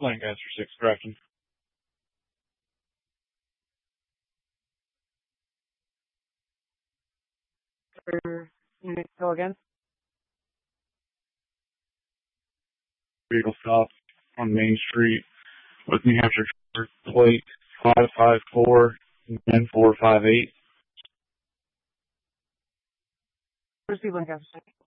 Lancaster 6, correction. Go again. Vehicle stop on Main Street with New Hampshire plate 554-9458. Proceed, Lancaster 6.